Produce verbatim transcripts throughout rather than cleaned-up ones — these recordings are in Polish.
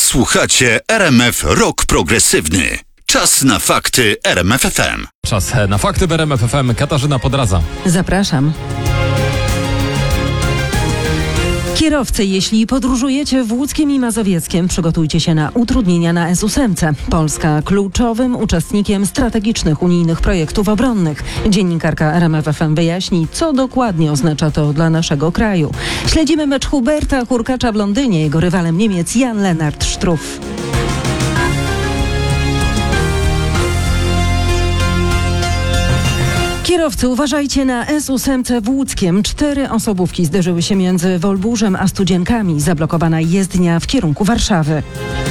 Słuchacie R M F Rock Progresywny. Czas na fakty R M F F M. Czas na fakty w R M F F M. Katarzyna Podradza. Zapraszam. Kierowcy, jeśli podróżujecie w Łódzkiem i Mazowieckiem, przygotujcie się na utrudnienia na S osiem. Polska kluczowym uczestnikiem strategicznych unijnych projektów obronnych. Dziennikarka R M F F M wyjaśni, co dokładnie oznacza to dla naszego kraju. Śledzimy mecz Huberta Hurkacza w Londynie, jego rywalem Niemiec Jan-Lennart Struff. Kierowcy, uważajcie na S osiem w Łódzkiem. Cztery osobówki zderzyły się między Wolburzem a Studzienkami. Zablokowana jezdnia w kierunku Warszawy.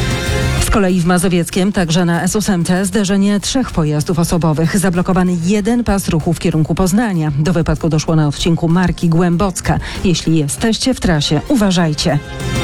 Z kolei w Mazowieckiem, także na S osiem, zderzenie trzech pojazdów osobowych. Zablokowany jeden pas ruchu w kierunku Poznania. Do wypadku doszło na odcinku Marki Głębocka. Jeśli jesteście w trasie, uważajcie.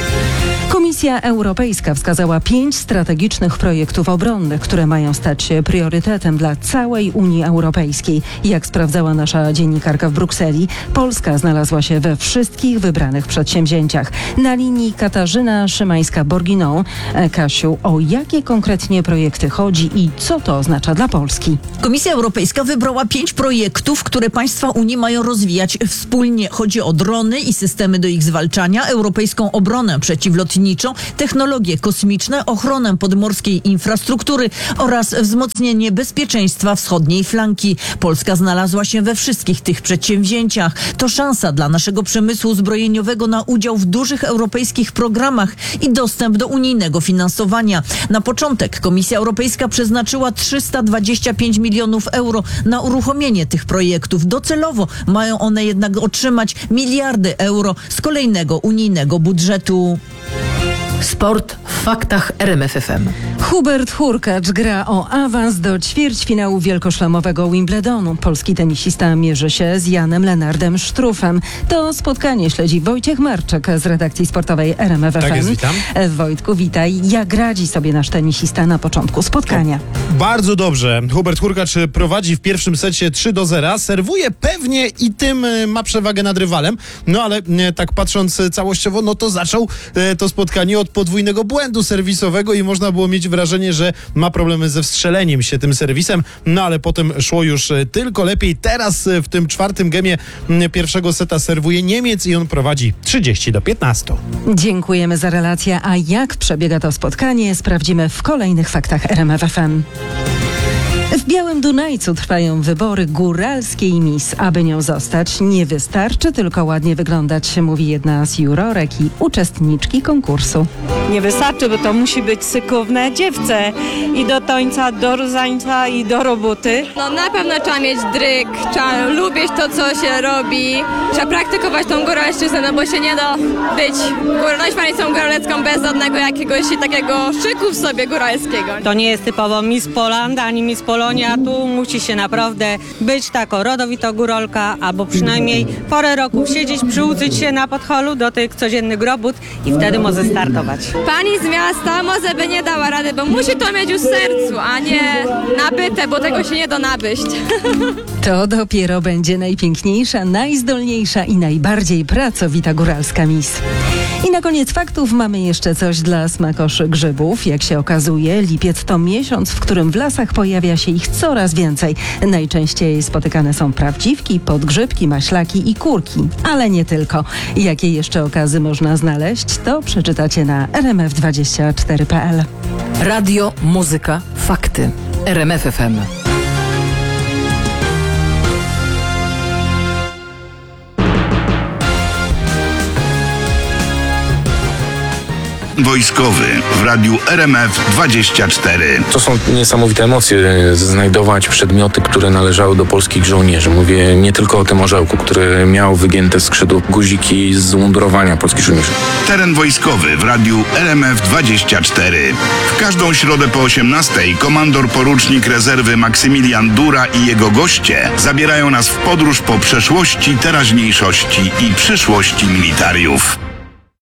Komisja Europejska wskazała pięć strategicznych projektów obronnych, które mają stać się priorytetem dla całej Unii Europejskiej. Jak sprawdzała nasza dziennikarka w Brukseli, Polska znalazła się we wszystkich wybranych przedsięwzięciach. Na linii Katarzyna Szymańska-Borginą. Kasiu, o jakie konkretnie projekty chodzi i co to oznacza dla Polski? Komisja Europejska wybrała pięć projektów, które państwa Unii mają rozwijać wspólnie. Chodzi o drony i systemy do ich zwalczania, europejską obronę przeciwlotniczą, technologie kosmiczne, ochronę podmorskiej infrastruktury oraz wzmocnienie bezpieczeństwa wschodniej flanki. Polska znalazła się we wszystkich tych przedsięwzięciach. To szansa dla naszego przemysłu zbrojeniowego na udział w dużych europejskich programach i dostęp do unijnego finansowania. Na początek Komisja Europejska przeznaczyła trzysta dwadzieścia pięć milionów euro na uruchomienie tych projektów. Docelowo mają one jednak otrzymać miliardy euro z kolejnego unijnego budżetu. Sport w faktach R M F F M. Hubert Hurkacz gra o awans do ćwierćfinału wielkoszlemowego Wimbledonu. Polski tenisista mierzy się z Janem Lennartem Struffem. To spotkanie śledzi Wojciech Marczek z redakcji sportowej R M F F M. Tak jest, witam. Wojtku, witaj. Jak radzi sobie nasz tenisista na początku spotkania? O, bardzo dobrze. Hubert Hurkacz prowadzi w pierwszym secie trzy do zera. Serwuje pewnie i tym ma przewagę nad rywalem. No ale tak patrząc całościowo, no to zaczął to spotkanie od podwójnego błędu serwisowego i można było mieć wrażenie, że ma problemy ze wstrzeleniem się tym serwisem, no ale potem szło już tylko lepiej. Teraz w tym czwartym gemie pierwszego seta serwuje Niemiec i on prowadzi trzydzieści do piętnastu. Dziękujemy za relację, a jak przebiega to spotkanie, sprawdzimy w kolejnych faktach R M F F M. W Białym Dunajcu trwają wybory góralskiej Miss. Aby nią zostać, nie wystarczy tylko ładnie wyglądać, mówi jedna z jurorek i uczestniczki konkursu. Nie wystarczy, bo to musi być sykowne dziewczę i do tańca, do rozańca i do roboty. No na pewno trzeba mieć dryg, trzeba lubić to, co się robi, trzeba praktykować tą góralszczyznę, no bo się nie da być górnośmialicą góralecką bez żadnego jakiegoś takiego szyku w sobie góralskiego. To nie jest typowo Miss Poland ani Miss Polonia, tu musi się naprawdę być taką rodowitą górolka, albo przynajmniej porę roku siedzieć, przyuczyć się na podholu do tych codziennych robót i wtedy może startować. Pani z miasta może by nie dała rady, bo musi to mieć już w sercu, a nie nabyte, bo tego się nie da nabyść. To dopiero będzie najpiękniejsza, najzdolniejsza i najbardziej pracowita góralska Miss. I na koniec faktów mamy jeszcze coś dla smakoszy grzybów. Jak się okazuje, lipiec to miesiąc, w którym w lasach pojawia się ich coraz więcej. Najczęściej spotykane są prawdziwki, podgrzybki, maślaki i kurki. Ale nie tylko. Jakie jeszcze okazy można znaleźć, to przeczytacie na r m f dwadzieścia cztery kropka p l. Radio, muzyka, fakty. R M F F M. Wojskowy w radiu R M F dwadzieścia cztery. To są niesamowite emocje, znajdować przedmioty, które należały do polskich żołnierzy. Mówię nie tylko o tym orzełku, który miał wygięte skrzydło, guziki z mundurowania polskich żołnierzy. Teren wojskowy w radiu R M F dwadzieścia cztery. W każdą środę po osiemnastej komandor porucznik rezerwy Maksymilian Dura i jego goście zabierają nas w podróż po przeszłości, teraźniejszości i przyszłości militariów.